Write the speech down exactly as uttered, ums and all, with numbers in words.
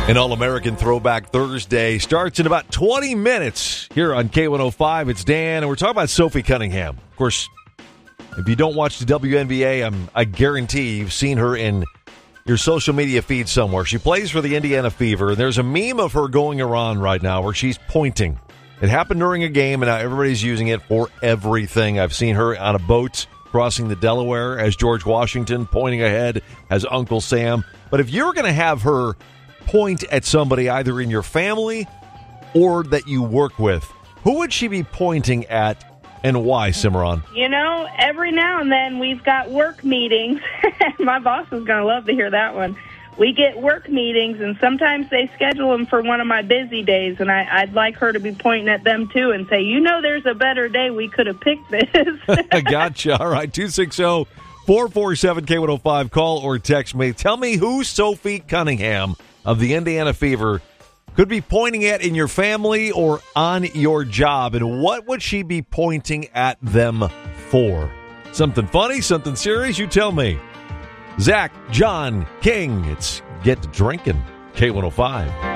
An All-American Throwback Thursday starts in about twenty minutes here on K one oh five. It's Dan, and we're talking about Sophie Cunningham. Of course, if you don't watch the W N B A, I'm, I guarantee you've seen her in your social media feed somewhere. She plays for the Indiana Fever, and there's a meme of her going around right now where she's pointing. It happened during a game, and now everybody's using it for everything. I've seen her on a boat crossing the Delaware as George Washington, pointing ahead as Uncle Sam. But if you're going to have her point at somebody either in your family or that you work with, who would she be pointing at and why, Cimarron? You know, every now and then we've got work meetings. My boss is going to love to hear that one. We get work meetings, and sometimes they schedule them for one of my busy days, and I, I'd like her to be pointing at them, too, and say, you know, there's a better day. We could have picked this. Gotcha. All right, two six zero, four four seven, K one oh five. Call or text me. Tell me who Sophie Cunningham of the Indiana Fever could be pointing at in your family or on your job, and what would she be pointing at them for? Something funny, something serious? You tell me. Zach, John, King, it's Get to Drinking, K one oh five.